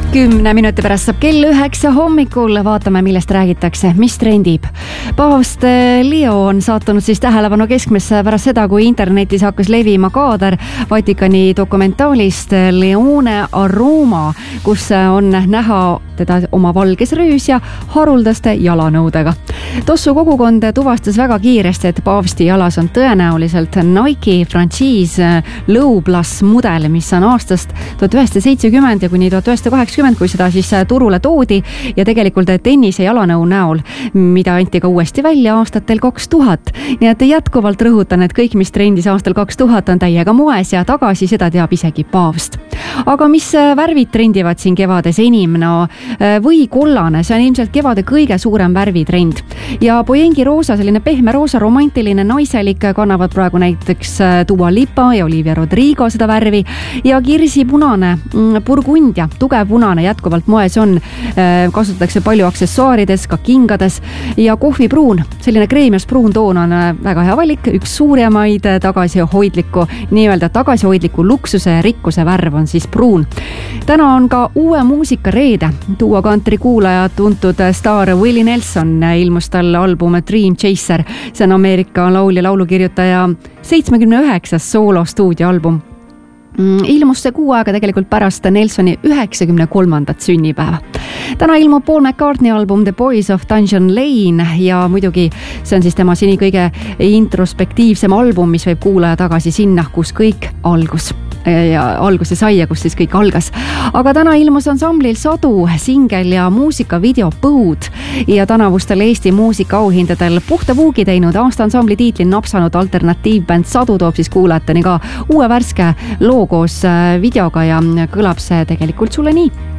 10 minuti pärast saab kell 9 hommikul, vaatame, millest räägitakse, mis trendib. Paavst Leo on saatunud siis tähelepanu keskmesse pärast seda, kui internetis hakkas levima kaader Vatikani dokumentaalist Leone Aroma, kus on näha teda oma valges rüüs ja haruldaste jalanõudega. Tossu kogukond tuvastas väga kiiresti, et paavsti jalas on tõenäoliselt Nike frantsiis Low Plus mudel, mis on aastast 1970 ja kuni 1980, kui seda siis turule toodi ja tegelikult tennise jalanõu näol, mida anti ka uuesti välja aastatel 2000. Nii et jätkuvalt rõhutan, et kõik, mis trendis aastal 2000 on täiega moes ja tagasi seda teab isegi paavst. Aga mis värvid trendivad siin kevades enim? No, või kollane, see on ilmselt kevade kõige suurem värvitrend. Ja pojengi roosa, selline pehme roosa, romantiline, naiselik, kannavad praegu näiteks Dua Lipa ja Olivia Rodrigo seda värvi. Ja kirsipunane, burgundia, tugev punane jätkuvalt moes on. Kasutatakse palju aksessuaarides, ka kingades. Ja kohvipruun, selline kreemias pruun toon on väga hea valik. Üks suuremaid tagasihoidliku luksuse ja rikkuse värv on siis pruun. Täna on ka uue muusika reede. Tuua country kuulaja tuntud staar Willie Nelson ilmus tal album Dream Chaser. See on Ameerika laulja laulukirjutaja 79. soolo stuudioalbum. Ilmus see kuu aega tegelikult pärast Nelsoni 93. sünnipäeva. Täna ilmub Paul McCartney album The Boys of Dungeon Lane ja muidugi see on siis tema seni kõige introspektiivsem album, mis võib kuulaja tagasi sinna, kus kõik alguse sai ja kus siis kõik algas. Aga täna ilmus ansamblil Sadu singel ja muusikavideo Põud ja tänavustel Eesti muusikaauhindadel puhta vuugi teinud aastaansambli tiitli napsanud alternatiivbänd Sadu toob siis kuulajateni ka uue värske loo koos videoga ja kõlab see tegelikult sulle nii.